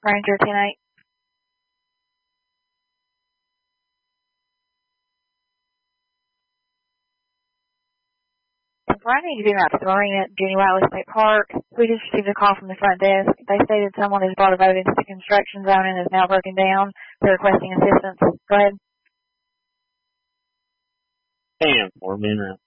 Ranger 10-8. I need to be out to the marina at Jenny Wiley State Park. We just received a call from the front desk. They stated someone has brought a boat into the construction zone and is now broken down. They're requesting assistance. Go ahead. 10-4, being around.